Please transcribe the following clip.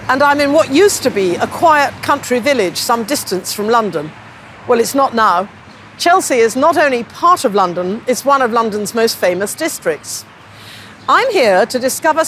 And I'm in what used to be a quiet country village some distance from London. Well, it's not now. Chelsea is not only part of London, it's one of London's most famous districts. I'm here to discover